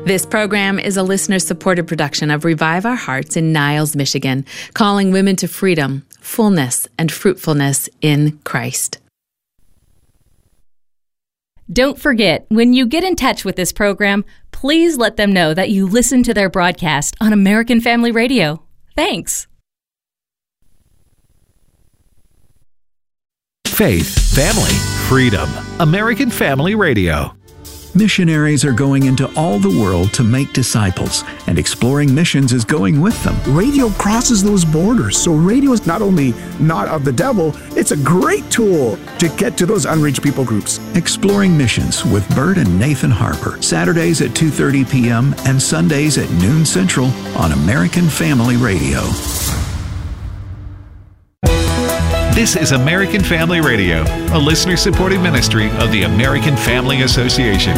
This program is a listener-supported production of Revive Our Hearts in Niles, Michigan, calling women to freedom, fullness, and fruitfulness in Christ. Don't forget, when you get in touch with this program, please let them know that you listen to their broadcast on American Family Radio. Thanks. Faith, family, freedom. American Family Radio. Missionaries are going into all the world to make disciples, and Exploring Missions is going with them. Radio crosses those borders, so radio is not only not of the devil, it's a great tool to get to those unreached people groups. Exploring Missions with Bert and Nathan Harper, Saturdays at 2:30 p.m. and Sundays at noon Central on American Family Radio. This is American Family Radio, a listener-supported ministry of the American Family Association.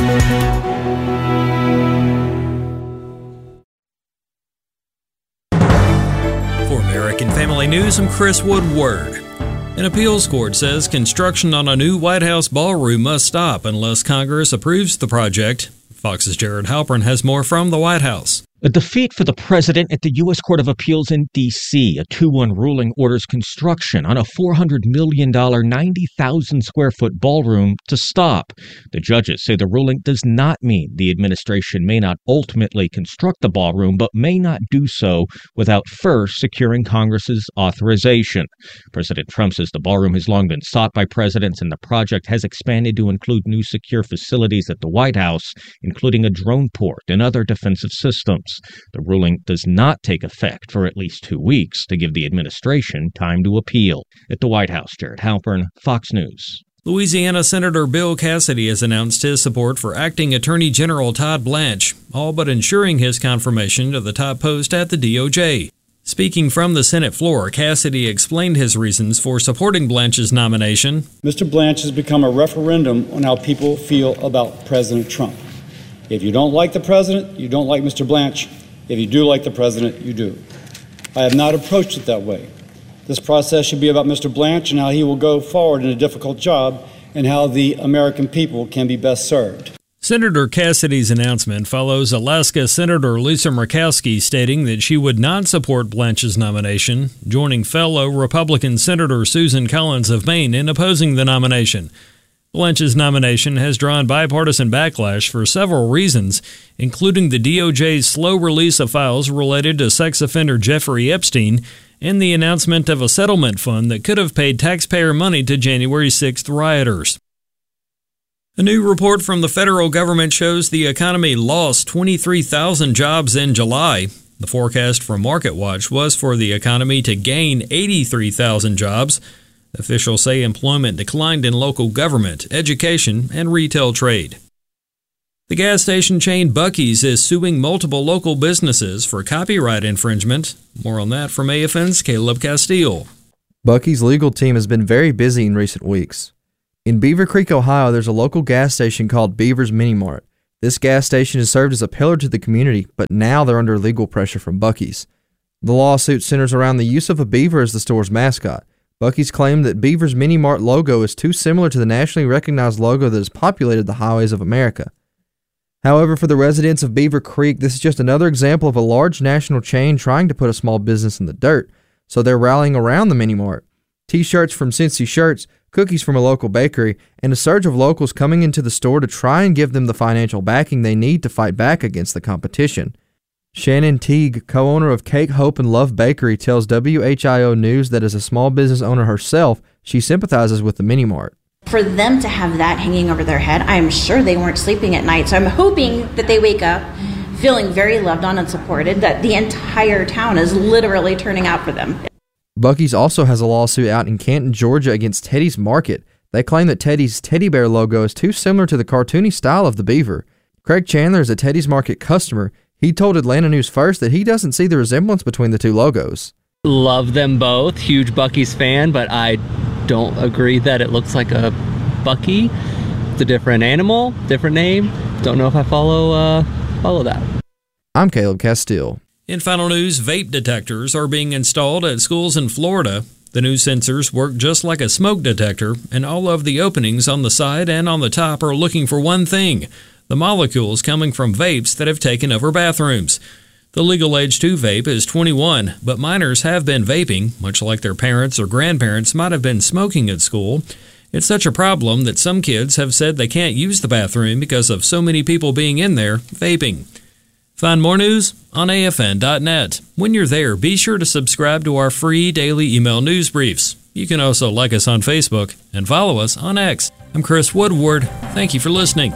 For American Family News, I'm Chris Woodward. An appeals court says construction on a new White House ballroom must stop unless Congress approves the project. Fox's Jared Halpern has more from the White House. A defeat for the president at the U.S. Court of Appeals in D.C. A 2-1 ruling orders construction on a $400 million, 90,000-square-foot ballroom to stop. The judges say the ruling does not mean the administration may not ultimately construct the ballroom, but may not do so without first securing Congress's authorization. President Trump says the ballroom has long been sought by presidents, and the project has expanded to include new secure facilities at the White House, including a drone port and other defensive systems. The ruling does not take effect for at least 2 weeks to give the administration time to appeal. At the White House, Jared Halpern, Fox News. Louisiana Senator Bill Cassidy has announced his support for Acting Attorney General Todd Blanche, all but ensuring his confirmation to the top post at the DOJ. Speaking from the Senate floor, Cassidy explained his reasons for supporting Blanche's nomination. Mr. Blanche has become a referendum on how people feel about President Trump. If you don't like the president, you don't like Mr. Blanche. If you do like the president, you do. I have not approached it that way. This process should be about Mr. Blanche and how he will go forward in a difficult job and how the American people can be best served. Senator Cassidy's announcement follows Alaska Senator Lisa Murkowski stating that she would not support Blanche's nomination, joining fellow Republican Senator Susan Collins of Maine in opposing the nomination. Blanche's nomination has drawn bipartisan backlash for several reasons, including the DOJ's slow release of files related to sex offender Jeffrey Epstein and the announcement of a settlement fund that could have paid taxpayer money to January 6th rioters. A new report from the federal government shows the economy lost 23,000 jobs in July. The forecast from MarketWatch was for the economy to gain 83,000 jobs. Officials say employment declined in local government, education, and retail trade. The gas station chain Buc-ee's is suing multiple local businesses for copyright infringement. More on that from AFN's Caleb Castile. Buc-ee's legal team has been very busy in recent weeks. In Beaver Creek, Ohio, there's a local gas station called Beaver's Mini Mart. This gas station has served as a pillar to the community, but now they're under legal pressure from Buc-ee's. The lawsuit centers around the use of a beaver as the store's mascot. Buc-ee's claim that Beaver's Mini Mart logo is too similar to the nationally recognized logo that has populated the highways of America. However, for the residents of Beaver Creek, this is just another example of a large national chain trying to put a small business in the dirt, so they're rallying around the Mini Mart. T-shirts from Cincy Shirts, cookies from a local bakery, and a surge of locals coming into the store to try and give them the financial backing they need to fight back against the competition. Shannon Teague, co-owner of Cake, Hope, and Love Bakery, tells WHIO News that as a small business owner herself, she sympathizes with the Mini Mart. For them to have that hanging over their head, I'm sure they weren't sleeping at night. So I'm hoping that they wake up feeling very loved on and supported, that the entire town is literally turning out for them. Buc-ee's also has a lawsuit out in Canton, Georgia against Teddy's Market. They claim that Teddy's teddy bear logo is too similar to the cartoony style of the beaver. Craig Chandler is a Teddy's Market customer. He told Atlanta News First that he doesn't see the resemblance between the two logos. Love them both. Huge Buc-ee's fan, but I don't agree that it looks like a Buc-ee. It's a different animal, different name. Don't know if I follow that. I'm Caleb Castile. In final news, vape detectors are being installed at schools in Florida. The new sensors work just like a smoke detector, and all of the openings on the side and on the top are looking for one thing: the molecules coming from vapes that have taken over bathrooms. The legal age to vape is 21, but minors have been vaping, much like their parents or grandparents might have been smoking at school. It's such a problem that some kids have said they can't use the bathroom because of so many people being in there vaping. Find more news on afn.net. When you're there, be sure to subscribe to our free daily email news briefs. You can also like us on Facebook and follow us on X. I'm Chris Woodward. Thank you for listening.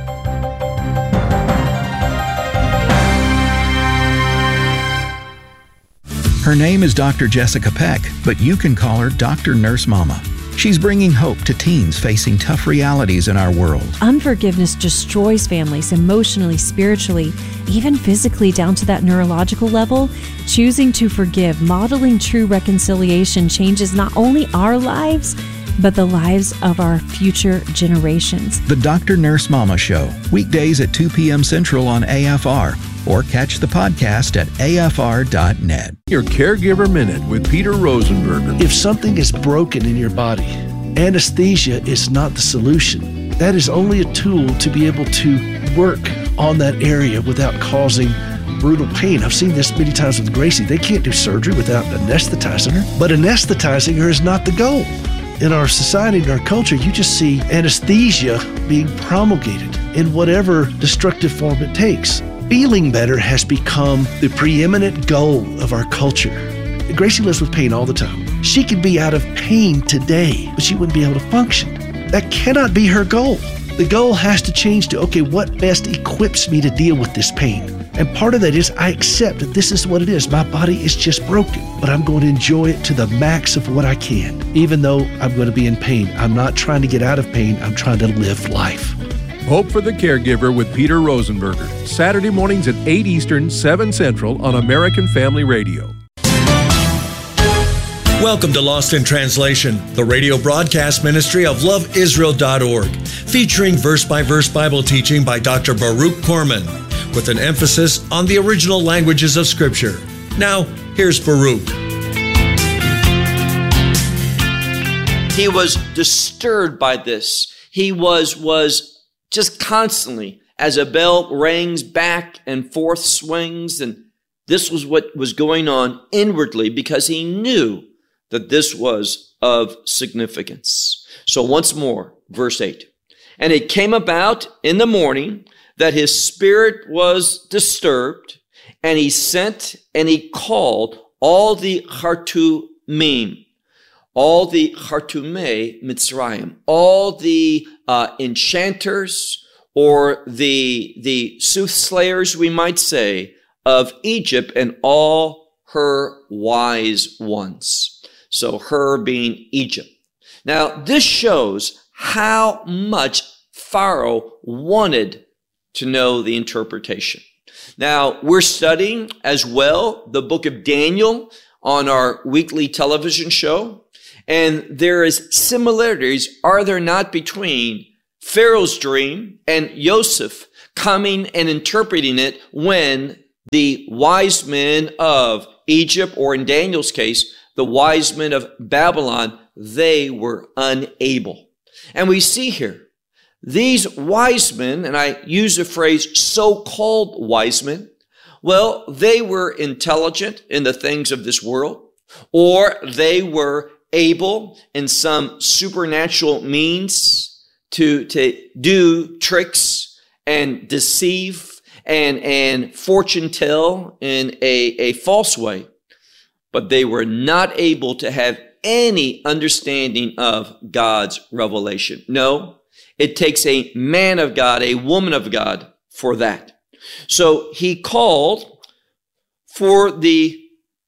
Her name is Dr. Jessica Peck, but you can call her Dr. Nurse Mama. She's bringing hope to teens facing tough realities in our world. Unforgiveness destroys families emotionally, spiritually, even physically down to that neurological level. Choosing to forgive, modeling true reconciliation changes not only our lives, but the lives of our future generations. The Dr. Nurse Mama Show, weekdays at 2 p.m. Central on AFR, or catch the podcast at afr.net. Your Caregiver Minute with Peter Rosenberger. If something is broken in your body, anesthesia is not the solution. That is only a tool to be able to work on that area without causing brutal pain. I've seen this many times with Gracie. They can't do surgery without anesthetizing her, but anesthetizing her is not the goal. In our society, in our culture, you just see anesthesia being promulgated in whatever destructive form it takes. Feeling better has become the preeminent goal of our culture. Gracie lives with pain all the time. She could be out of pain today, but she wouldn't be able to function. That cannot be her goal. The goal has to change to, okay, what best equips me to deal with this pain? And part of that is I accept that this is what it is. My body is just broken, but I'm going to enjoy it to the max of what I can. Even though I'm going to be in pain, I'm not trying to get out of pain. I'm trying to live life. Hope for the Caregiver with Peter Rosenberger. Saturday mornings at 8 Eastern, 7 Central on American Family Radio. Welcome to Lost in Translation, the radio broadcast ministry of loveisrael.org, featuring verse-by-verse Bible teaching by Dr. Baruch Korman, with an emphasis on the original languages of Scripture. Now, here's Baruch. He was disturbed by this. He was just constantly, as a bell rings back and forth, swings, and this was what was going on inwardly because he knew that this was of significance. So once more, verse 8. And it came about in the morning that his spirit was disturbed, and he sent and he called all the Chartumim, all the Chartumei Mitzrayim, all the enchanters or the soothsayers, we might say, of Egypt, and all her wise ones. So her being Egypt. Now, this shows how much Pharaoh wanted to know the interpretation. Now, we're studying as well the book of Daniel on our weekly television show. And there is similarities, are there not, between Pharaoh's dream and Joseph coming and interpreting it when the wise men of Egypt, or in Daniel's case, the wise men of Babylon, they were unable. And we see here, these wise men, and I use the phrase so-called wise men, well, they were intelligent in the things of this world, or they were able in some supernatural means to do tricks and deceive and fortune tell in a false way. But they were not able to have any understanding of God's revelation. No, it takes a man of God, a woman of God for that. So he called for the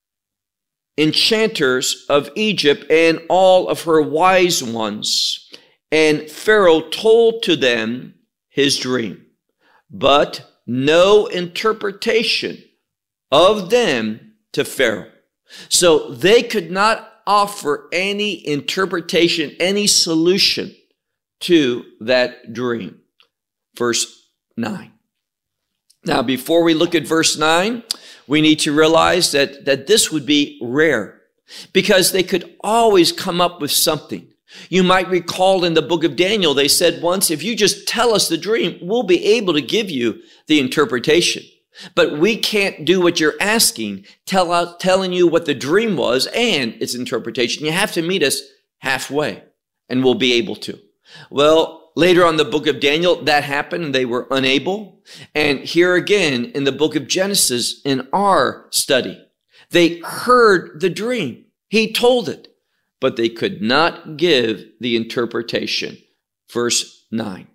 enchanters of Egypt and all of her wise ones, and Pharaoh told to them his dream, but no interpretation of them to Pharaoh. So they could not offer any interpretation, any solution to that dream. Verse 9. Now, before we look at verse 9, we need to realize that this would be rare, because they could always come up with something You might recall in the book of Daniel, they said once, if you just tell us the dream, we'll be able to give you the interpretation. But we can't do what you're asking, telling you what the dream was and its interpretation. You have to meet us halfway, and we'll be able to. Well, later on in the book of Daniel, that happened, and they were unable. And here again, in the book of Genesis, in our study, they heard the dream. He told it, but they could not give the interpretation. Verse 9.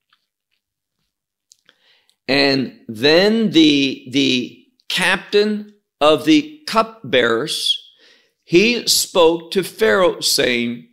And then the captain of the cupbearers, he spoke to Pharaoh, saying,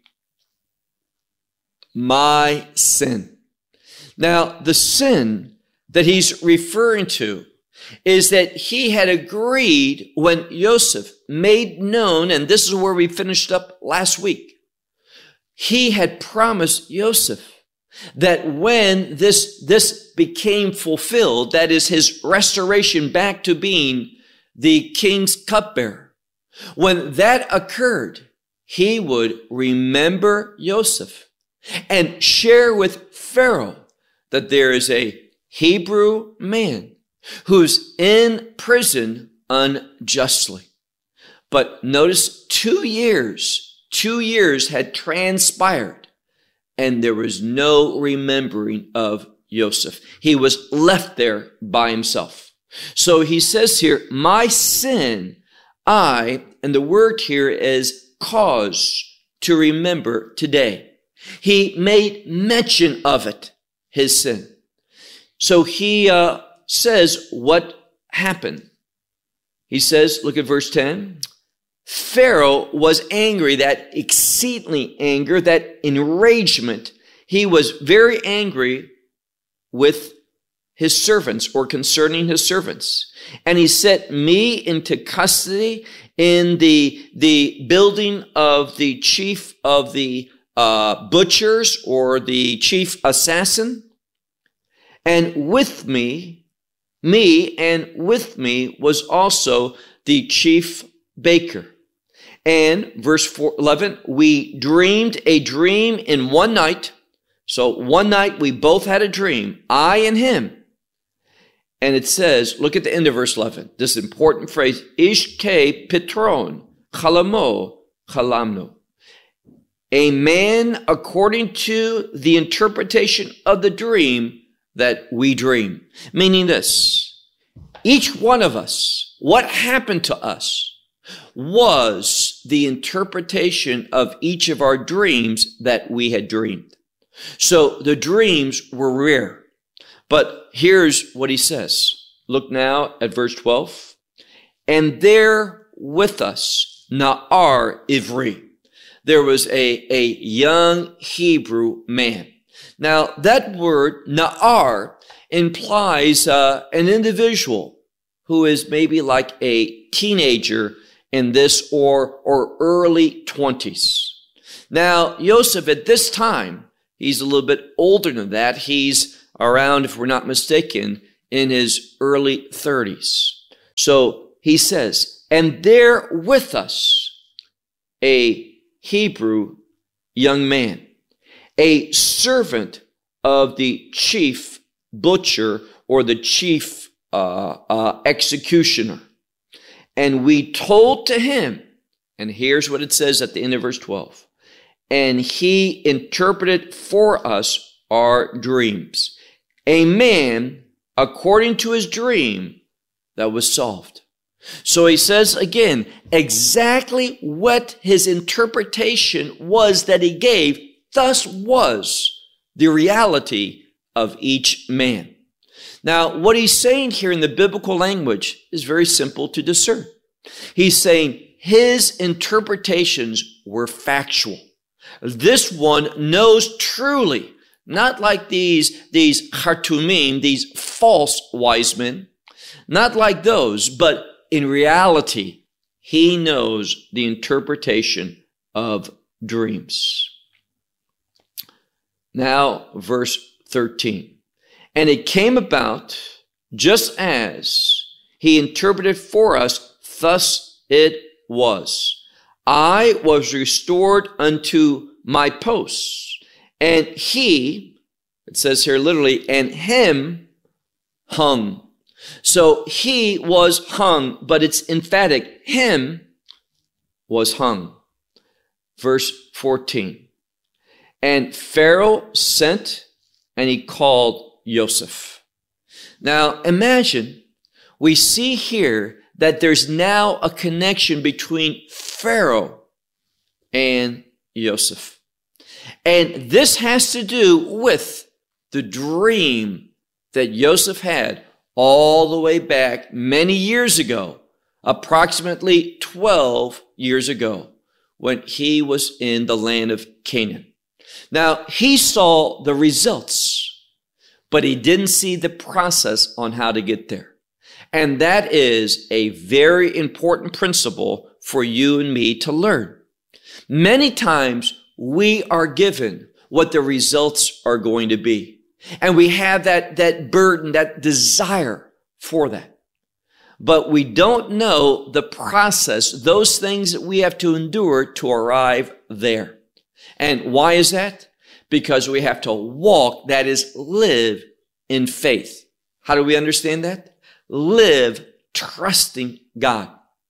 my sin. Now, the sin that he's referring to is that he had agreed when Joseph made known, and this is where we finished up last week, he had promised Joseph that when this became fulfilled, that is his restoration back to being the king's cupbearer, when that occurred, he would remember Joseph and share with Pharaoh that there is a Hebrew man who's in prison unjustly. But notice 2 years had transpired, and there was no remembering of Joseph. He was left there by himself. So he says here, my sin, and the word here is cause to remember today. He made mention of it, his sin. So he says what happened. He says, look at verse 10. Pharaoh was angry, that exceedingly anger, that enragement. He was very angry with his servants, or concerning his servants. And he set me into custody in the building of the chief of the butchers, or the chief assassin. And with me was also the chief baker. And verse 11, we dreamed a dream in one night. So one night we both had a dream, I and him. And it says, look at the end of verse 11, this important phrase, Ishke Pitron, Chalamo, Chalamno. A man according to the interpretation of the dream that we dream. Meaning this, each one of us, what happened to us was the interpretation of each of our dreams that we had dreamed. So the dreams were rare. But here's what he says. Look now at verse 12. And there with us, Na'ar Ivri. There was a young Hebrew man. Now, that word, Na'ar, implies an individual who is maybe like a teenager in this or early 20s. Now, Joseph at this time, he's a little bit older than that. He's around, if we're not mistaken, in his early 30s. So he says, and there with us, a Hebrew young man, a servant of the chief butcher or the chief executioner. And we told to him, and here's what it says at the end of verse 12, and he interpreted for us our dreams. A man according to his dream that was solved. So he says again, exactly what his interpretation was that he gave, thus was the reality of each man. Now, what he's saying here in the biblical language is very simple to discern. He's saying his interpretations were factual. This one knows truly, not like these Khartoumim, these false wise men, not like those, but in reality, he knows the interpretation of dreams. Now, verse 13. And it came about just as he interpreted for us, thus it was. I was restored unto my posts. And he, it says here literally, and him hung. So he was hung, but it's emphatic. Him was hung. Verse 14. And Pharaoh sent, and he called Joseph. Now imagine, we see here that there's now a connection between Pharaoh and Joseph. And this has to do with the dream that Joseph had all the way back many years ago, approximately 12 years ago, when he was in the land of Canaan. Now, he saw the results, but he didn't see the process on how to get there. And that is a very important principle for you and me to learn. Many times we are given what the results are going to be. And we have that burden, that desire for that. But we don't know the process, those things that we have to endure to arrive there. And why is that? Because we have to walk, that is, live in faith. How do we understand that? Live trusting God.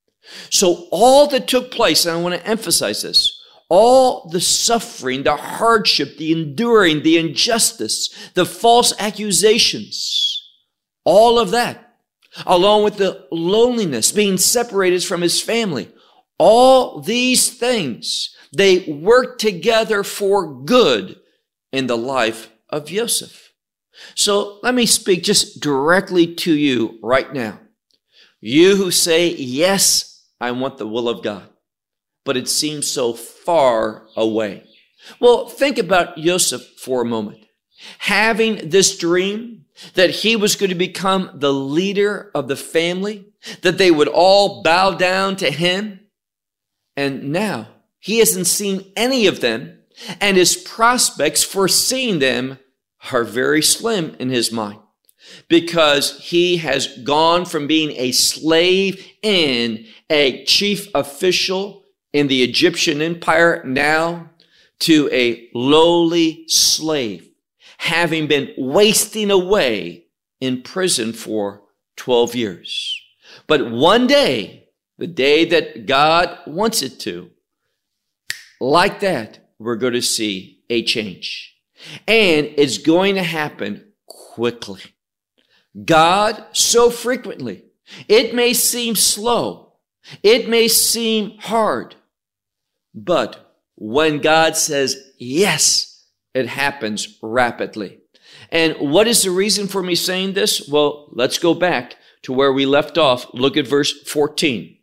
So all that took place, and I want to emphasize this, all the suffering, the hardship, the enduring, the injustice, the false accusations, all of that, along with the loneliness, being separated from his family, all these things, they work together for good in the life of Joseph. So let me speak just directly to you right now. You who say, yes, I want the will of God, but it seems so far away. Well, think about Joseph for a moment. Having this dream that he was going to become the leader of the family, that they would all bow down to him, and now he hasn't seen any of them, and his prospects for seeing them are very slim in his mind, because he has gone from being a slave and a chief official in the Egyptian empire now to a lowly slave, having been wasting away in prison for 12 years. But one day, the day that God wants it to, like that, we're going to see a change. And it's going to happen quickly. God, so frequently, it may seem slow, it may seem hard, but when God says yes, it happens rapidly. And what is the reason for me saying this? Well, let's go back to where we left off. Look at verse 14.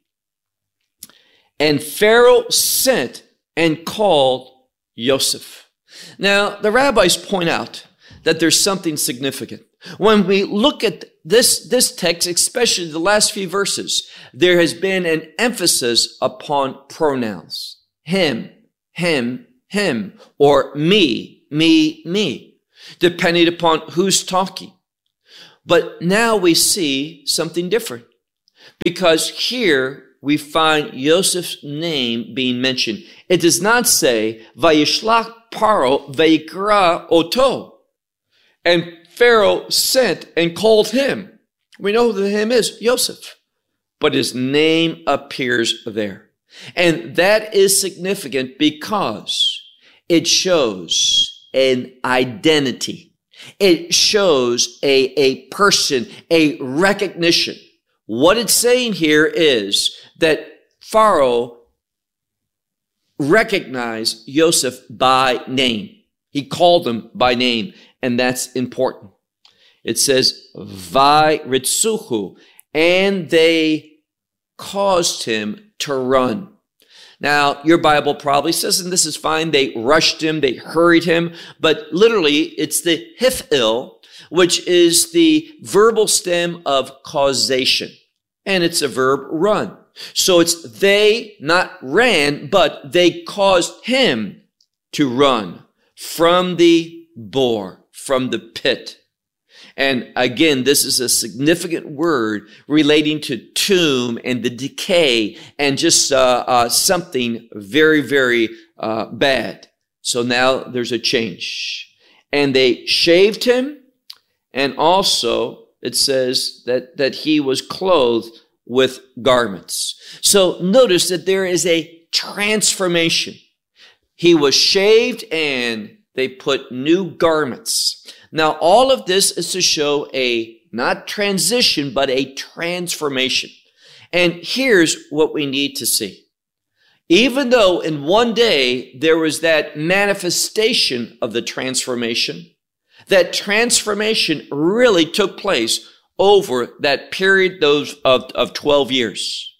And Pharaoh sent and called Joseph. Now, the rabbis point out that there's something significant. When we look at this text, especially the last few verses, there has been an emphasis upon pronouns. Him, him, him, or me, me, me, depending upon who's talking. But now we see something different, because here we find Joseph's name being mentioned. It does not say, Vayishlach Paro Vayikra Oto. And Pharaoh sent and called him. We know who the him is, Joseph. But his name appears there. And that is significant because it shows an identity. It shows a person, a recognition. What it's saying here is that Pharaoh recognized Joseph by name. He called him by name, and that's important. It says, Vayritzuhu, and they caused him to run. Now, your Bible probably says, and this is fine, they rushed him, they hurried him, but literally it's the hifil, which is the verbal stem of causation, and it's a verb run. So it's they not ran, but they caused him to run from the bore, from the pit. And again, this is a significant word relating to tomb and the decay and just something very, very bad. So now there's a change. And they shaved him, and also it says that he was clothed with garments. So notice that there is a transformation. He was shaved and they put new garments. Now all of this is to show a not transition, but a transformation. And here's what we need to see. Even though in one day there was that manifestation of the transformation, that transformation really took place over that period of 12 years.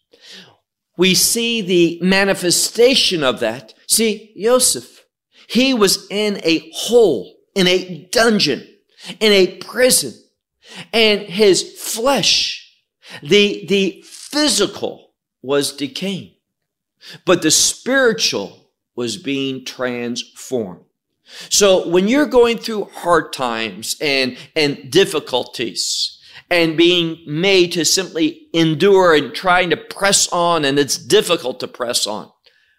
We see the manifestation of that. See, Joseph, he was in a hole, in a dungeon, in a prison, and his flesh, the physical was decaying, but the spiritual was being transformed. So when you're going through hard times and difficulties and being made to simply endure and trying to press on, and it's difficult to press on,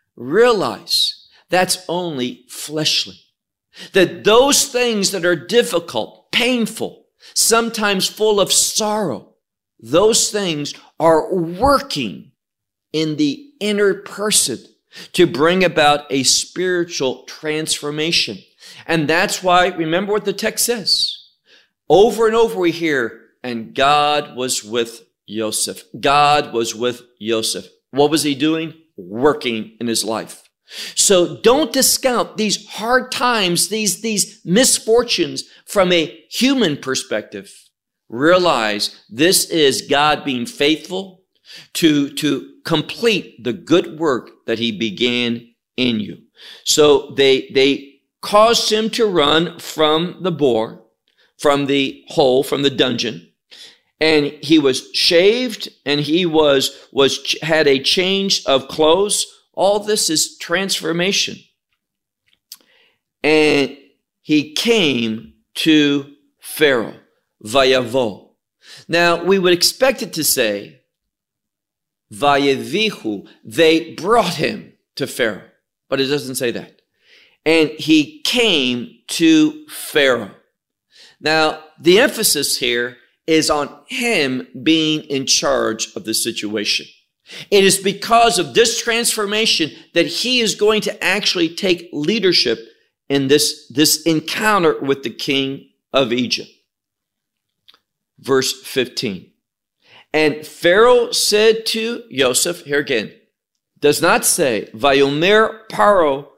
realize that's only fleshly. That those things that are difficult, painful, sometimes full of sorrow, those things are working in the inner person to bring about a spiritual transformation. And that's why, remember what the text says. Over and over we hear, and God was with Joseph. God was with Joseph. What was he doing? Working in his life. So don't discount these hard times, these misfortunes from a human perspective. Realize this is God being faithful to complete the good work that he began in you. So they caused him to run from the boar, from the hole, from the dungeon. And he was shaved, and he had a change of clothes. All this is transformation. And he came to Pharaoh, Vayavo. Now, we would expect it to say, Vayevihu, they brought him to Pharaoh. But it doesn't say that. And he came to Pharaoh. Now, the emphasis here is on him being in charge of the situation. It is because of this transformation that he is going to actually take leadership in this encounter with the king of Egypt. Verse 15. And Pharaoh said to Joseph, here again, does not say, Vayomer Paro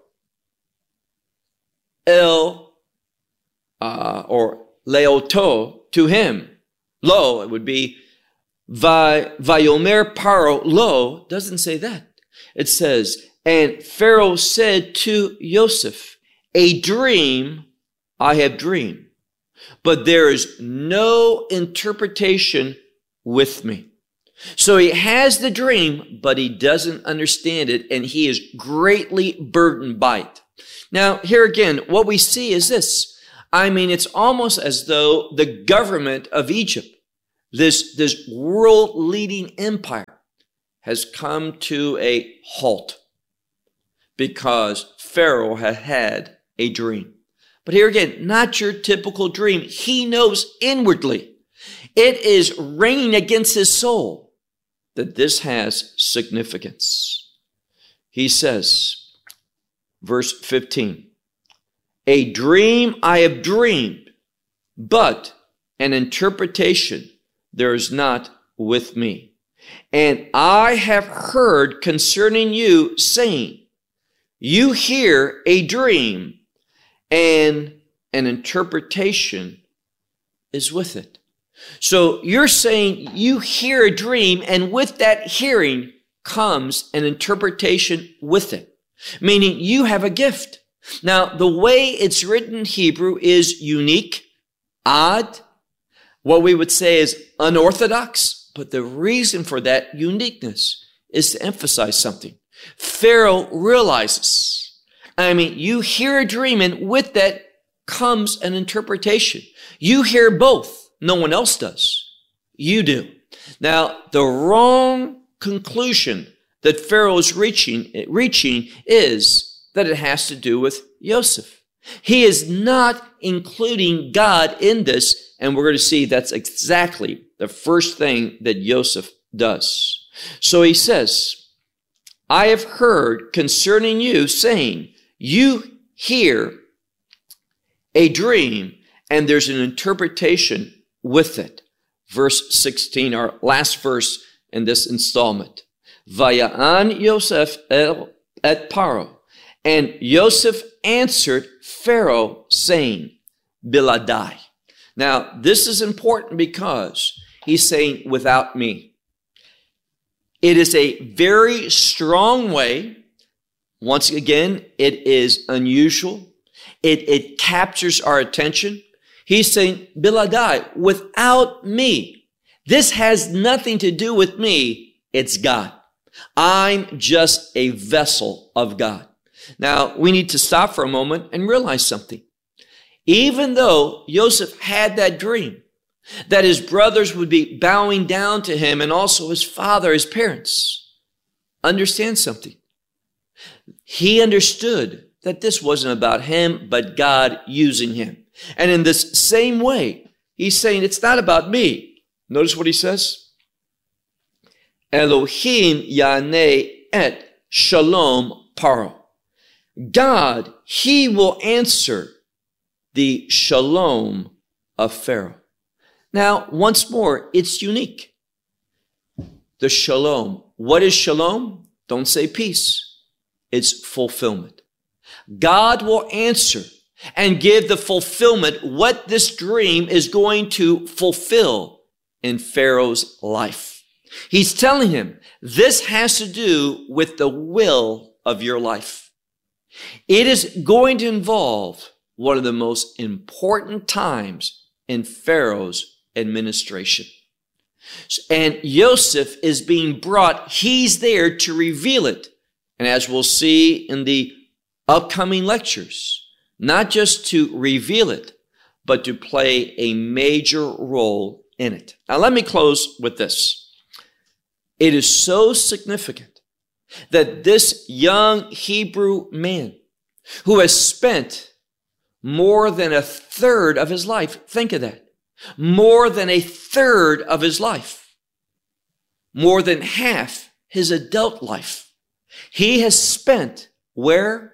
or Leoto to him. Lo, it would be Vayomer Paro lo, doesn't say that. It says, and Pharaoh said to Joseph, a dream I have dreamed, but there is no interpretation with me. So he has the dream, but he doesn't understand it, and he is greatly burdened by it. Now, here again, what we see is this. It's almost as though the government of Egypt, this world-leading empire, has come to a halt because Pharaoh had a dream. But here again, not your typical dream. He knows inwardly. It is ringing against his soul that this has significance. He says, verse 15, a dream I have dreamed, but an interpretation there is not with me. And I have heard concerning you, saying, you hear a dream, and an interpretation is with it. So you're saying you hear a dream, and with that hearing comes an interpretation with it, meaning you have a gift. Now, the way it's written in Hebrew is unique, odd, what we would say is unorthodox, but the reason for that uniqueness is to emphasize something. Pharaoh realizes, you hear a dream, and with that comes an interpretation. You hear both. No one else does. You do. Now, the wrong conclusion that Pharaoh is reaching is that it has to do with Joseph. He is not including God in this, and we're going to see that's exactly the first thing that Joseph does. So he says, I have heard concerning you, saying, you hear a dream, and there's an interpretation with it. Verse 16, our last verse in this installment. Vaya'an Yosef et Paro. And Yosef answered Pharaoh, saying, Biladai. Now, this is important because he's saying, without me. It is a very strong way. Once again, it is unusual. It captures our attention. He's saying, Biladai, without me. This has nothing to do with me. It's God. I'm just a vessel of God. Now, we need to stop for a moment and realize something. Even though Joseph had that dream, that his brothers would be bowing down to him and also his father, his parents, understand something. He understood that this wasn't about him, but God using him. And in this same way, he's saying, it's not about me. Notice what he says. Elohim yaneh et shalom paro. God, he will answer the shalom of Pharaoh. Now, once more, it's unique. The shalom. What is shalom? Don't say peace. It's fulfillment. God will answer and give the fulfillment what this dream is going to fulfill in Pharaoh's life. He's telling him this has to do with the will of your life. It is going to involve one of the most important times in Pharaoh's administration. And Joseph is being brought. He's there to reveal it. And as we'll see in the upcoming lectures, not just to reveal it, but to play a major role in it. Now, let me close with this. It is so significant that this young Hebrew man who has spent more than a third of his life, think of that, more than a third of his life, more than half his adult life, he has spent where?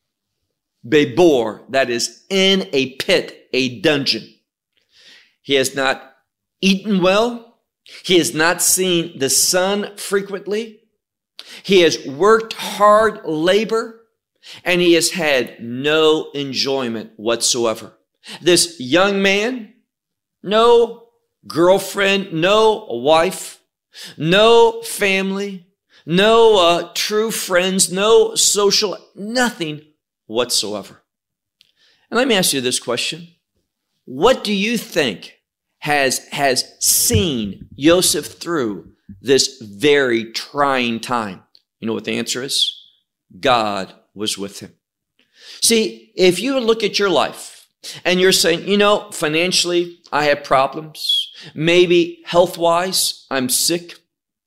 Bebor, that is in a pit, a dungeon. He has not eaten well. He has not seen the sun frequently. He has worked hard labor, and he has had no enjoyment whatsoever. This young man, no girlfriend, no wife, no family, no true friends, no social, nothing whatsoever. And let me ask you this question. What do you think has seen Joseph through this very trying time? You know what the answer is? God was with him. See, if you look at your life and you're saying, you know, financially, I have problems. Maybe health-wise, I'm sick.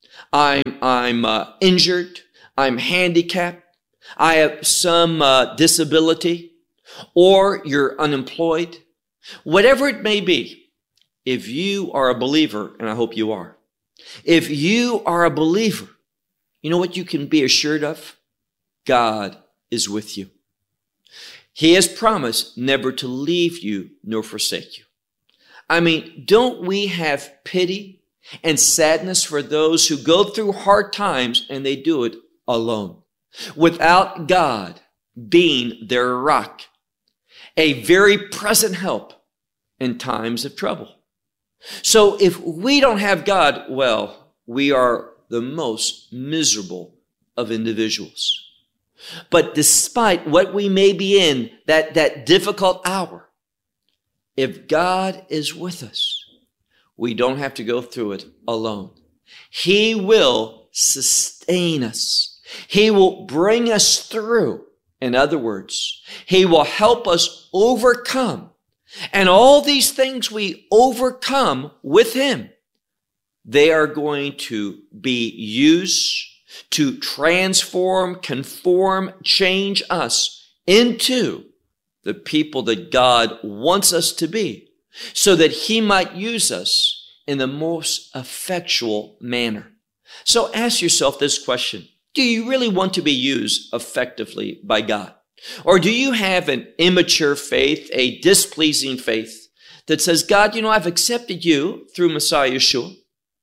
I'm injured. I'm handicapped. I have some disability, or you're unemployed. Whatever it may be, if you are a believer, and I hope you are, if you are a believer, you know what you can be assured of? God is with you. He has promised never to leave you nor forsake you. I mean, don't we have pity and sadness for those who go through hard times and they do it alone, without God being their rock, a very present help in times of trouble. So if we don't have God, well, we are the most miserable of individuals. But despite what we may be in, that difficult hour, if God is with us, we don't have to go through it alone. He will sustain us. He will bring us through. In other words, He will help us overcome. And all these things we overcome with Him, they are going to be used to transform, conform, change us into the people that God wants us to be, so that He might use us in the most effectual manner. So ask yourself this question: do you really want to be used effectively by God? Or do you have an immature faith, a displeasing faith that says, God, I've accepted you through Messiah Yeshua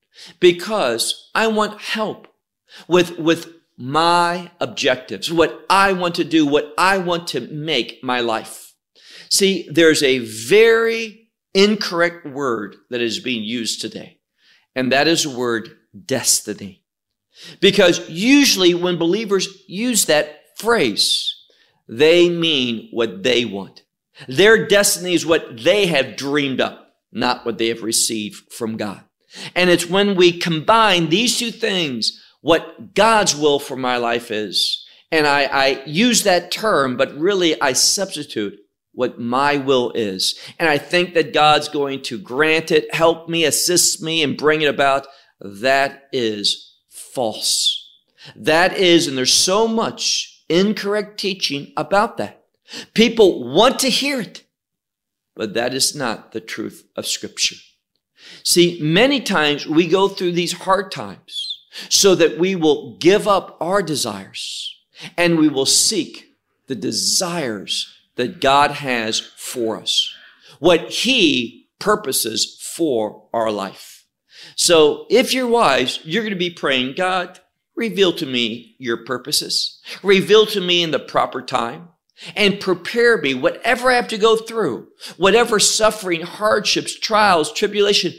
because I want help with my objectives, what I want to do, what I want to make my life. See, there's a very incorrect word that is being used today, and that is the word destiny. Because usually when believers use that phrase, they mean what they want. Their destiny is what they have dreamed up, not what they have received from God. And it's when we combine these two things, what God's will for my life is, and I use that term, but really I substitute what my will is. And I think that God's going to grant it, help me, assist me, and bring it about. That is false. That is, and there's so much incorrect teaching about that. People want to hear it, but that is not the truth of Scripture. See, many times we go through these hard times so that we will give up our desires and we will seek the desires that God has for us, what He purposes for our life. So if you're wise, you're going to be praying, God, reveal to me your purposes. Reveal to me in the proper time. And prepare me, whatever I have to go through, whatever suffering, hardships, trials, tribulation,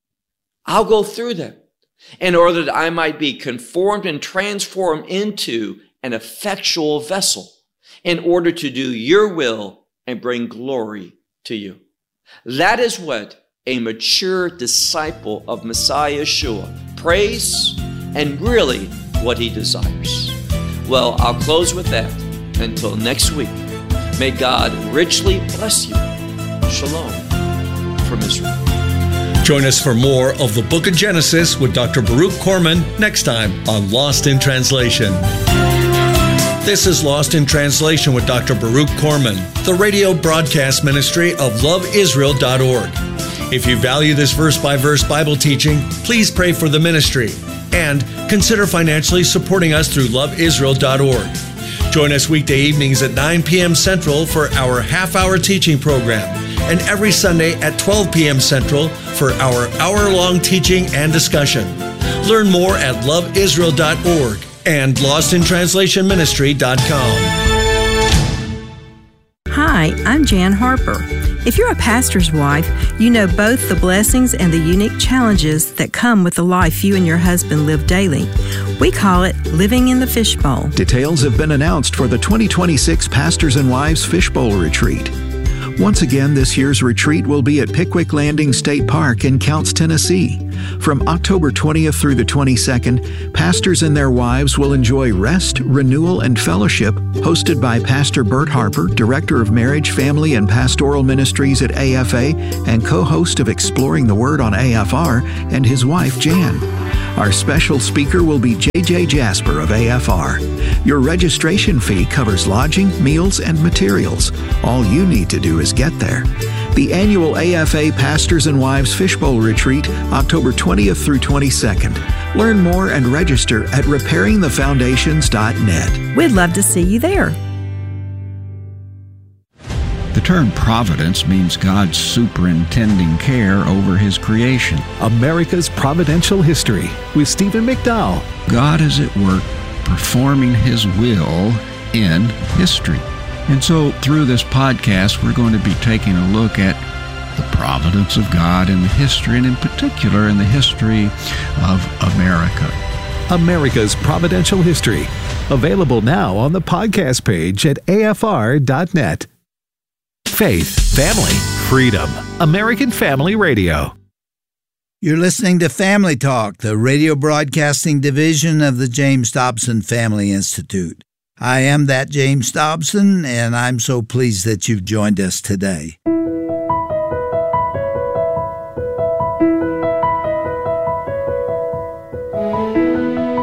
I'll go through them in order that I might be conformed and transformed into an effectual vessel in order to do your will and bring glory to you. That is what a mature disciple of Messiah Yeshua prays, and really what he desires. Well, I'll close with that. Until next week, may God richly bless you. Shalom from Israel. Join us for more of the Book of Genesis with Dr. Baruch Korman next time on Lost in Translation. This is Lost in Translation with Dr. Baruch Korman, the radio broadcast ministry of loveisrael.org. If you value this verse-by-verse Bible teaching, please pray for the ministry and consider financially supporting us through loveisrael.org. Join us weekday evenings at 9 p.m. Central for our half-hour teaching program, and every Sunday at 12 p.m. Central for our hour-long teaching and discussion. Learn more at loveisrael.org and lostintranslationministry.com. Hi, I'm Jan Harper. If you're a pastor's wife, you know both the blessings and the unique challenges that come with the life you and your husband live daily. We call it living in the fishbowl. Details have been announced for the 2026 Pastors and Wives Fishbowl Retreat. Once again, this year's retreat will be at Pickwick Landing State Park in Counce, Tennessee. From October 20th through the 22nd, pastors and their wives will enjoy rest, renewal, and fellowship hosted by Pastor Bert Harper, Director of Marriage, Family, and Pastoral Ministries at AFA and co-host of Exploring the Word on AFR, and his wife, Jan. Our special speaker will be J.J. Jasper of AFR. Your registration fee covers lodging, meals, and materials. All you need to do is get there. The annual AFA Pastors and Wives Fishbowl Retreat, October 20th through 22nd. Learn more and register at repairingthefoundations.net. We'd love to see you there. The term providence means God's superintending care over His creation. America's Providential History with Stephen McDowell. God is at work performing His will in history. And so through this podcast, we're going to be taking a look at the providence of God in the history, and in particular in the history of America. America's Providential History. Available now on the podcast page at afr.net. Faith, family, freedom. American Family Radio. You're listening to Family Talk, the radio broadcasting division of the James Dobson Family Institute. I am that James Dobson, and I'm so pleased that you've joined us today.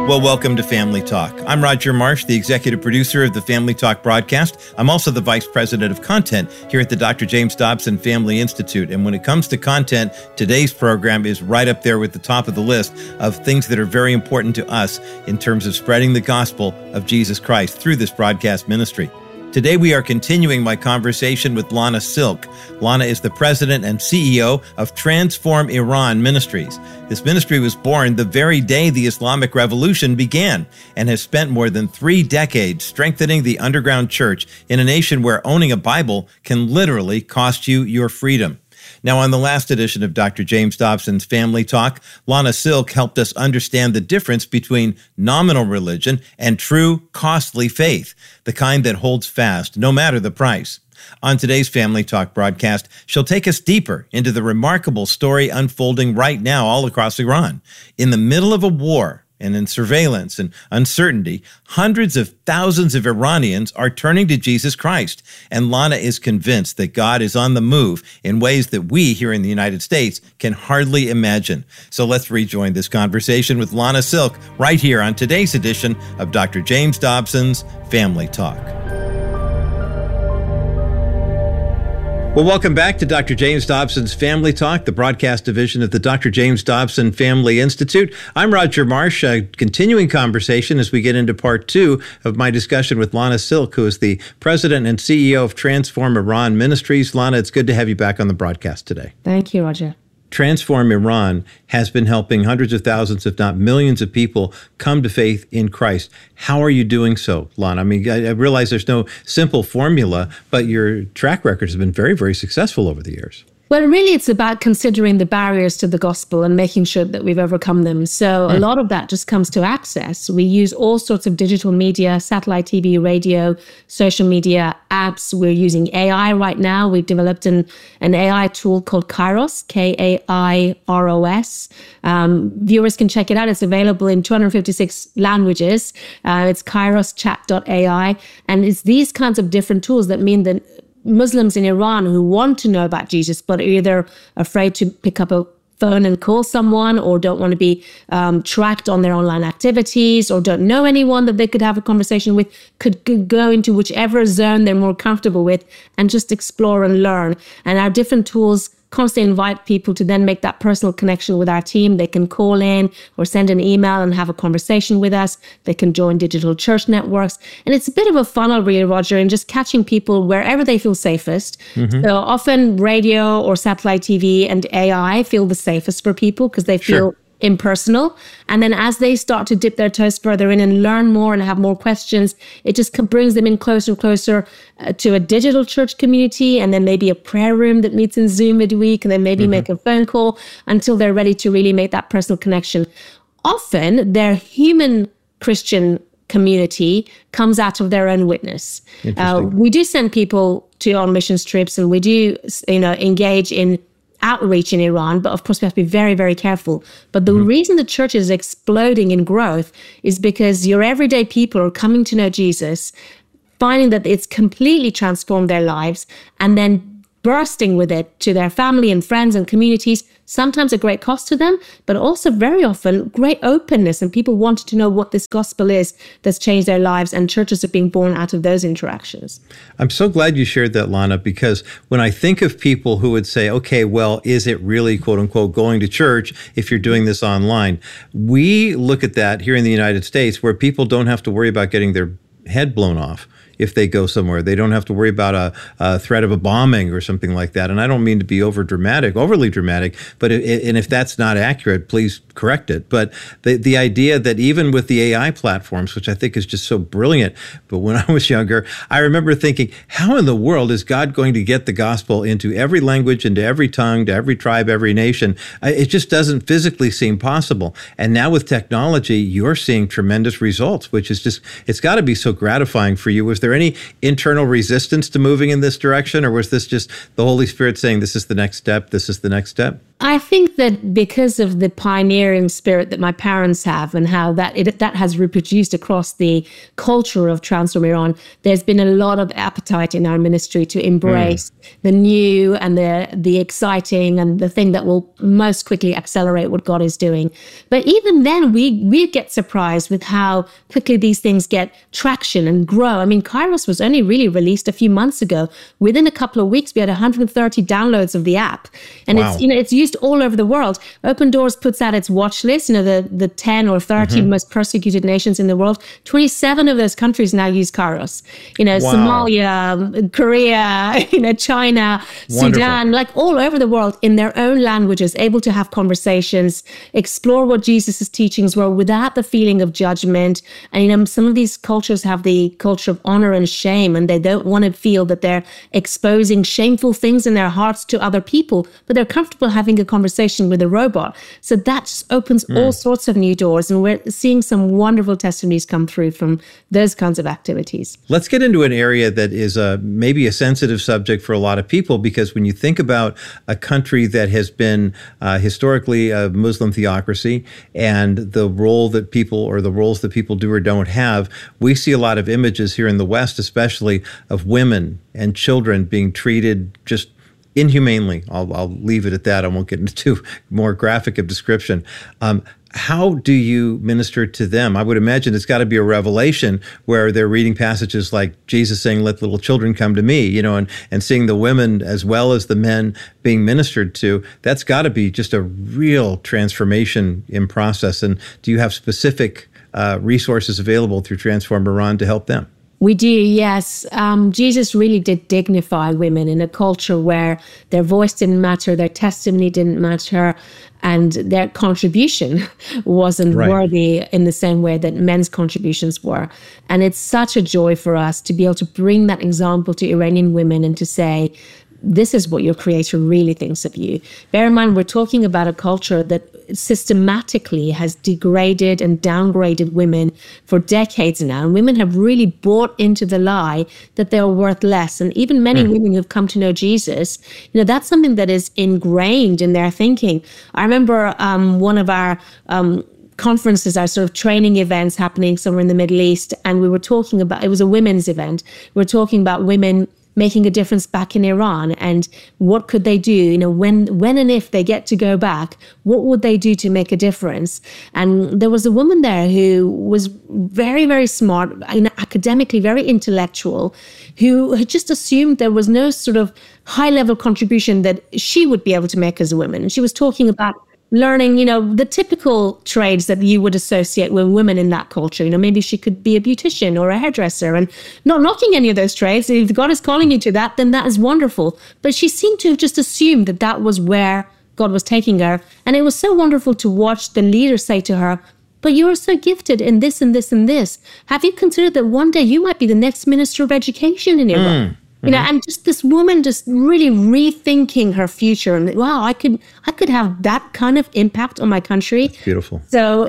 Well, welcome to Family Talk. I'm Roger Marsh, the executive producer of the Family Talk broadcast. I'm also the vice president of content here at the Dr. James Dobson Family Institute. And when it comes to content, today's program is right up there with the top of the list of things that are very important to us in terms of spreading the gospel of Jesus Christ through this broadcast ministry. Today, we are continuing my conversation with Lana Silk. Lana is the president and CEO of Transform Iran Ministries. This ministry was born the very day the Islamic Revolution began and has spent more than 3 decades strengthening the underground church in a nation where owning a Bible can literally cost you your freedom. Now, on the last edition of Dr. James Dobson's Family Talk, Lana Silk helped us understand the difference between nominal religion and true, costly faith, the kind that holds fast, no matter the price. On today's Family Talk broadcast, she'll take us deeper into the remarkable story unfolding right now all across Iran. In the middle of a war, and in surveillance and uncertainty, hundreds of thousands of Iranians are turning to Jesus Christ. And Lana is convinced that God is on the move in ways that we here in the United States can hardly imagine. So let's rejoin this conversation with Lana Silk right here on today's edition of Dr. James Dobson's Family Talk. Well, welcome back to Dr. James Dobson's Family Talk, the broadcast division of the Dr. James Dobson Family Institute. I'm Roger Marsh, a continuing conversation as we get into part 2 of my discussion with Lana Silk, who is the president and CEO of Transform Iran Ministries. Lana, it's good to have you back on the broadcast today. Thank you, Roger. Transform Iran has been helping hundreds of thousands, if not millions of people come to faith in Christ. How are you doing so, Lana? I mean, I realize there's no simple formula, but your track record has been very, very successful over the years. Well, really, it's about considering the barriers to the gospel and making sure that we've overcome them. So a lot of that just comes to access. We use all sorts of digital media, satellite TV, radio, social media, apps. We're using AI right now. We've developed an AI tool called Kairos, Kairos. Viewers can check it out. It's available in 256 languages. It's kairoschat.ai. And it's these kinds of different tools that mean that Muslims in Iran who want to know about Jesus but are either afraid to pick up a phone and call someone or don't want to be tracked on their online activities or don't know anyone that they could have a conversation with could go into whichever zone they're more comfortable with and just explore and learn. And our different tools constantly invite people to then make that personal connection with our team. They can call in or send an email and have a conversation with us. They can join digital church networks. And it's a bit of a funnel, really, Roger, in just catching people wherever they feel safest. Mm-hmm. So often radio or satellite TV and AI feel the safest for people because they feel impersonal. And then as they start to dip their toes further in and learn more and have more questions, it just brings them in closer and closer to a digital church community, and then maybe a prayer room that meets in Zoom midweek, and then maybe make a phone call until they're ready to really make that personal connection. Often their human Christian community comes out of their own witness. We do send people on missions trips, and we do, engage in outreach in Iran, but of course we have to be very, very careful. But the reason the church is exploding in growth is because your everyday people are coming to know Jesus, finding that it's completely transformed their lives, and then bursting with it to their family and friends and communities, sometimes a great cost to them, but also very often great openness, and people wanted to know what this gospel is that's changed their lives, and churches are being born out of those interactions. I'm so glad you shared that, Lana, because when I think of people who would say, okay, well, is it really, quote unquote, going to church if you're doing this online? We look at that here in the United States where people don't have to worry about getting their head blown off if they go somewhere. They don't have to worry about a threat of a bombing or something like that. And I don't mean to be overly dramatic, but if that's not accurate, please correct it. But the idea that even with the AI platforms, which I think is just so brilliant, but when I was younger, I remember thinking, how in the world is God going to get the gospel into every language, into every tongue, to every tribe, every nation? It just doesn't physically seem possible. And now with technology, you're seeing tremendous results, which is just, it's got to be so gratifying for you. Was there there any internal resistance to moving in this direction, or was this just the Holy Spirit saying, this is the next step, this is the next step? I think that because of the pioneering spirit that my parents have and how that has reproduced across the culture of Transform Iran, there's been a lot of appetite in our ministry to embrace the new and the exciting and the thing that will most quickly accelerate what God is doing. But even then, we get surprised with how quickly these things get traction and grow. I mean, Kairos was only really released a few months ago. Within a couple of weeks, we had 130 downloads of the app. And Wow. it's used all over the world. Open Doors puts out its watch list, the 10 or 30 most persecuted nations in the world. 27 of those countries now use Kairos. Wow. Somalia, Korea, China, Wonderful. Sudan, like all over the world in their own languages, able to have conversations, explore what Jesus' teachings were without the feeling of judgment. And, some of these cultures have the culture of honor and shame, and they don't want to feel that they're exposing shameful things in their hearts to other people, but they're comfortable having a conversation with a robot. So that just opens all sorts of new doors. And we're seeing some wonderful testimonies come through from those kinds of activities. Let's get into an area that is maybe a sensitive subject for a lot of people, because when you think about a country that has been historically a Muslim theocracy and the roles that people do or don't have, we see a lot of images here in the West, especially of women and children being treated just inhumanely. I'll leave it at that. I won't get into too more graphic of description. How do you minister to them? I would imagine it's got to be a revelation where they're reading passages like Jesus saying, "Let little children come to me," and seeing the women as well as the men being ministered to. That's got to be just a real transformation in process. And do you have specific resources available through Transform Iran to help them? We do, yes. Jesus really did dignify women in a culture where their voice didn't matter, their testimony didn't matter, and their contribution wasn't worthy in the same way that men's contributions were. And it's such a joy for us to be able to bring that example to Iranian women and to say, this is what your creator really thinks of you. Bear in mind, we're talking about a culture that systematically has degraded and downgraded women for decades now. And women have really bought into the lie that they're worth less. And even many women who've come to know Jesus, that's something that is ingrained in their thinking. I remember one of our conferences, our sort of training events happening somewhere in the Middle East. And we were talking about, it was a women's event. We were talking about women making a difference back in Iran and what could they do, when and if they get to go back, what would they do to make a difference? And there was a woman there who was very, very smart, academically very intellectual, who had just assumed there was no sort of high-level contribution that she would be able to make as a woman. And she was talking about learning, the typical trades that you would associate with women in that culture. Maybe she could be a beautician or a hairdresser, and not knocking any of those trades. If God is calling you to that, then that is wonderful. But she seemed to have just assumed that that was where God was taking her. And it was so wonderful to watch the leader say to her, but you are so gifted in this and this and this. Have you considered that one day you might be the next minister of education in Iran? And just this woman just really rethinking her future, and wow, I could have that kind of impact on my country. Beautiful. So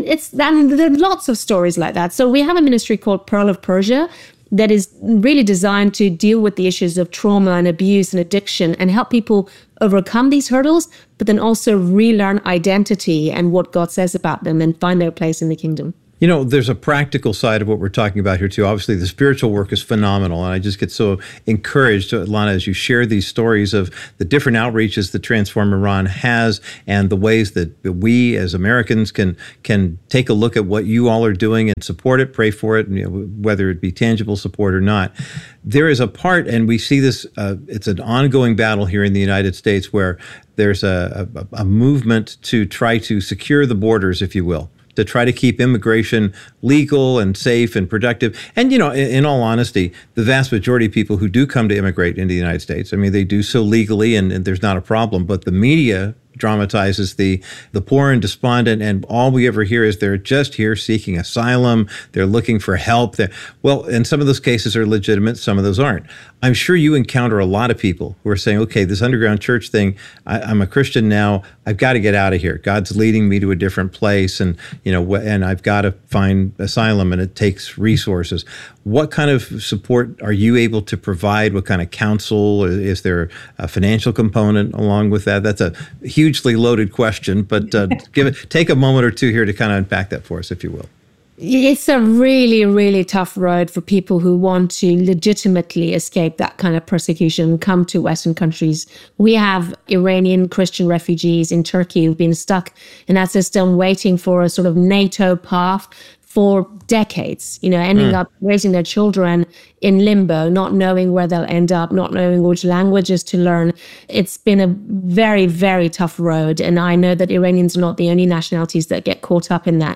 there are lots of stories like that. So we have a ministry called Pearl of Persia that is really designed to deal with the issues of trauma and abuse and addiction and help people overcome these hurdles, but then also relearn identity and what God says about them and find their place in the kingdom. There's a practical side of what we're talking about here, too. Obviously, the spiritual work is phenomenal, and I just get so encouraged, Lana, as you share these stories of the different outreaches that Transform Iran has and the ways that we as Americans can take a look at what you all are doing and support it, pray for it, whether it be tangible support or not. There is a part, and we see this, it's an ongoing battle here in the United States where there's a movement to try to secure the borders, if you will, to try to keep immigration legal and safe and productive. And, in all honesty, the vast majority of people who do come to immigrate into the United States, they do so legally and there's not a problem. But the media dramatizes the poor and despondent, and all we ever hear is they're just here seeking asylum, they're looking for help. Well, and some of those cases are legitimate, some of those aren't. I'm sure you encounter a lot of people who are saying, okay, this underground church thing, I'm a Christian now, I've got to get out of here. God's leading me to a different place, and and I've got to find asylum, and it takes resources. What kind of support are you able to provide? What kind of counsel? Is there a financial component along with that? That's a hugely loaded question, but take a moment or two here to kind of unpack that for us, if you will. It's a really, really tough road for people who want to legitimately escape that kind of persecution and come to Western countries. We have Iranian Christian refugees in Turkey who've been stuck in that system, waiting for a sort of NATO path for decades, ending up raising their children in limbo, not knowing where they'll end up, not knowing which languages to learn. It's been a very, very tough road. And I know that Iranians are not the only nationalities that get caught up in that.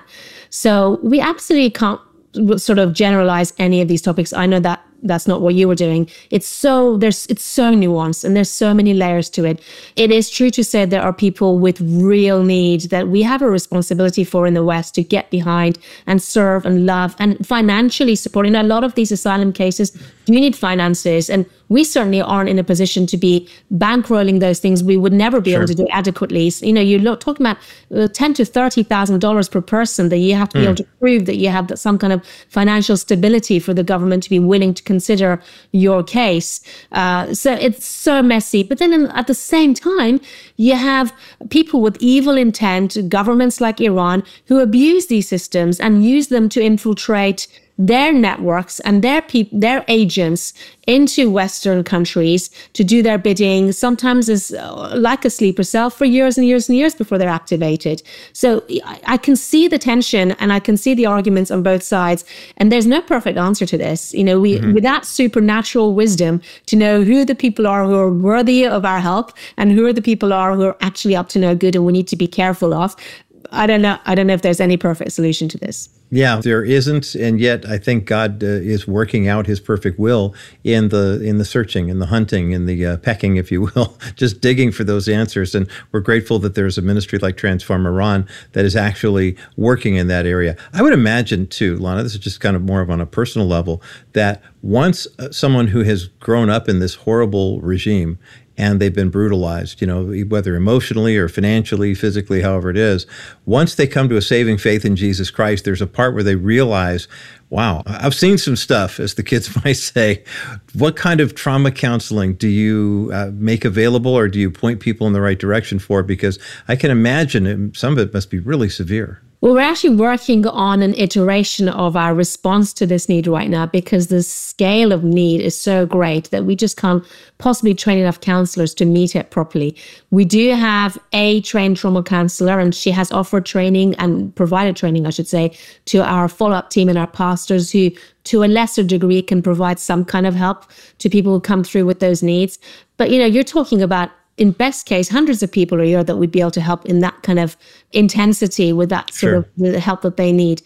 So we absolutely can't sort of generalize any of these topics. I know that that's not what you were doing. It's so nuanced, and there's so many layers to it. It is true to say there are people with real need that we have a responsibility for in the West to get behind and serve and love and financially support. A lot of these asylum cases do need finances, and we certainly aren't in a position to be bankrolling those things. We would never be able to do adequately. You're talking about $10,000 to $30,000 per person that you have to be able to prove that you have some kind of financial stability for the government to be willing to consider your case. So it's so messy. But then at the same time, you have people with evil intent, governments like Iran, who abuse these systems and use them to infiltrate their networks and their agents into Western countries to do their bidding, sometimes as like a sleeper cell for years and years and years before they're activated. So I can see the tension and I can see the arguments on both sides. And there's no perfect answer to this. With that supernatural wisdom to know who the people are who are worthy of our help and who are the people are who are actually up to no good and we need to be careful of. I don't know if there's any perfect solution to this. Yeah, there isn't, and yet I think God is working out His perfect will in the searching, in the hunting, in the pecking, if you will, just digging for those answers. And we're grateful that there's a ministry like Transform Iran that is actually working in that area. I would imagine too, Lana, this is just kind of more of on a personal level, that once someone who has grown up in this horrible regime and they've been brutalized, whether emotionally or financially, physically, however it is. Once they come to a saving faith in Jesus Christ, there's a part where they realize, wow, I've seen some stuff, as the kids might say. What kind of trauma counseling do you make available, or do you point people in the right direction for? Because I can imagine some of it must be really severe. Well, we're actually working on an iteration of our response to this need right now because the scale of need is so great that we just can't possibly train enough counselors to meet it properly. We do have a trained trauma counselor, and she has offered training and provided training, I should say, to our follow-up team and our pastors who, to a lesser degree, can provide some kind of help to people who come through with those needs. But, you're talking about, in best case, hundreds of people a year that we'd be able to help in that kind of intensity with that sort of the help that they need.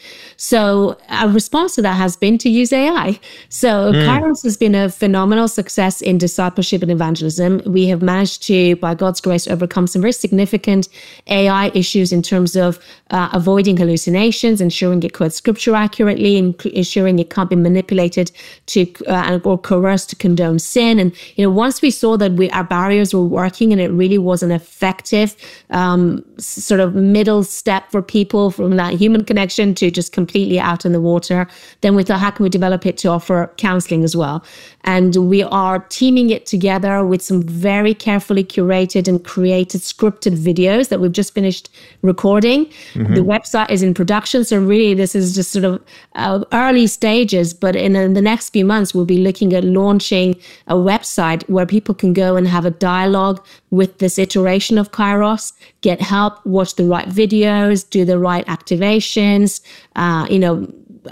So our response to that has been to use AI. So Kairos has been a phenomenal success in discipleship and evangelism. We have managed to, by God's grace, overcome some very significant AI issues in terms of avoiding hallucinations, ensuring it quotes scripture accurately, and ensuring it can't be manipulated to or coerced to condone sin. And once we saw that our barriers were working and it really was an effective sort of middle step for people from that human connection to just completely out in the water, then we thought, how can we develop it to offer counseling as well? And we are teaming it together with some very carefully curated and created scripted videos that we've just finished recording. Mm-hmm. The website is in production. So really, this is just sort of early stages. But in the next few months, we'll be looking at launching a website where people can go and have a dialogue with this iteration of Kairos, get help, watch the right videos, do the right activations,